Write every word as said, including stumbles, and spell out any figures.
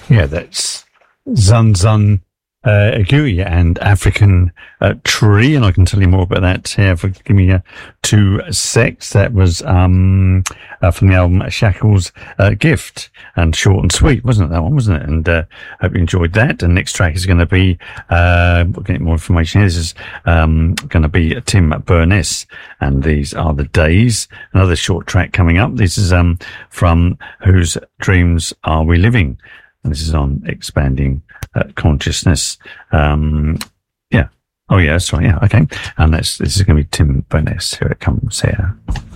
Yeah, that's Zun Zun uh, Agui and African uh, Tree, and I can tell you more about that here. For give me uh, two secs. That was um, uh, from the album Shackles uh, Gift, and short and sweet, wasn't it? That one, wasn't it? And uh, hope you enjoyed that. And next track is going to be uh, we'll get more information here. This is um, going to be Tim Burness, and these are the days. Another short track coming up. This is um, from Whose Dreams Are We Living? And this is on Expanding uh, Consciousness. Um, yeah. Oh, yeah, that's right. Yeah. Okay. And that's, this is going to be Tim Burness. Here it comes here.